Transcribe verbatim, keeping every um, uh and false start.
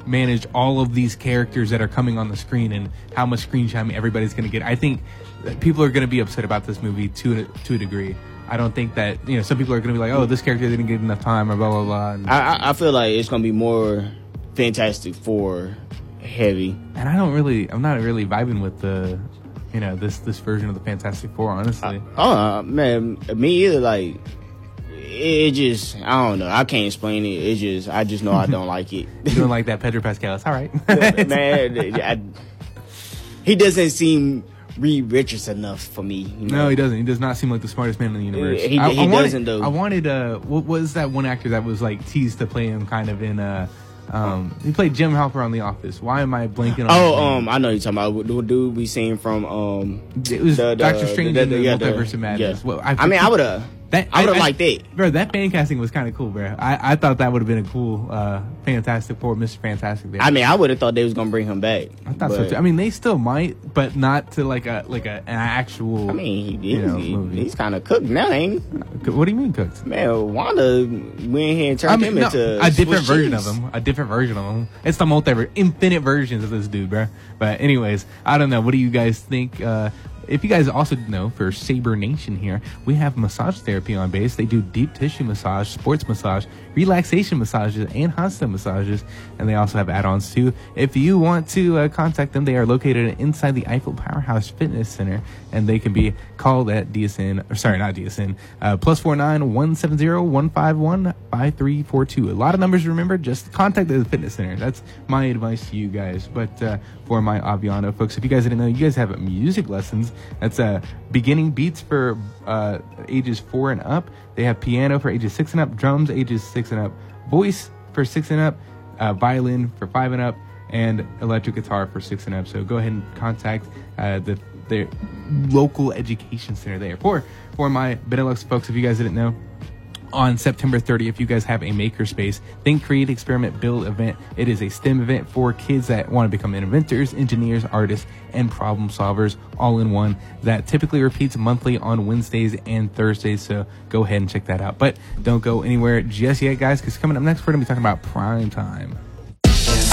manage all of these characters that are coming on the screen and how much screen time everybody's going to get. I think that people are going to be upset about this movie to a, to a degree. I don't think that, you know, some people are going to be like, oh, this character didn't get enough time or blah, blah, blah. And I, I feel like it's going to be more Fantastic Four heavy. And I don't really, I'm not really vibing with the, you know, this this version of the Fantastic Four, honestly. Oh, uh, man, me either. Like, it just, I don't know. I can't explain it. It just, I just know I don't like it. You don't like that Pedro Pascal? It's all right. Man, I, he doesn't seem Reed Richards enough for me. You know? No, he doesn't. He does not seem like the smartest man in the universe. He, he, I, he I wanted, doesn't, though. I wanted, uh, what was that one actor that was, like, teased to play him kind of in, uh, um, he played Jim Halper on The Office. Why am I blanking on Oh, his name? um, I know you're talking about the dude we seen from, um, It was the, the, Doctor Strange the, and the, the yeah, Multiverse the, of Madness. Yeah. Well, I, I mean, I would have. That, I would have I, liked that. Bro, that fan casting was kind of cool, bro. I, I thought that would have been a cool uh, Fantastic Four, Mister Fantastic there. I mean, I would have thought they was going to bring him back. I thought so, too. I mean, they still might, but not to like a like a, an actual, I mean, he, you know, he, movie. he's kind of cooked now, ain't he? What do you mean cooked? Man, Wanda went here and turned I mean, him no, into a different Swiss version cheese. of him. A different version of him. It's the multiverse, infinite versions of this dude, bro. But anyways, I don't know. What do you guys think? Uh, If you guys also know, for Saber Nation here, we have massage therapy on base. They do deep tissue massage, sports massage, relaxation massages, and hot stone massages. And they also have add-ons too. If you want to uh, contact them, they are located inside the Eiffel Powerhouse Fitness Center. And they can be called at D S N, or sorry, not D S N, uh, plus four nine one seven zero one five one five three four two. A lot of numbers to remember. Just contact the fitness center. That's my advice to you guys. But uh, for my Aviano folks, if you guys didn't know, you guys have music lessons. That's uh, beginning beats for uh, ages four and up. They have piano for ages six and up, drums ages six and up, voice for six and up, uh, violin for five and up, and electric guitar for six and up. So go ahead and contact uh, the their local education center there. For for my Benelux folks, if you guys didn't know, on September thirtieth, you guys have a makerspace Think, Create, Experiment, Build event. It is a STEM event for kids that want to become inventors, engineers, artists, and problem solvers all in one. That typically repeats monthly on Wednesdays and Thursdays, so go ahead and check that out. But don't go anywhere just yet, guys, because coming up next, we're going to be talking about Prime Time.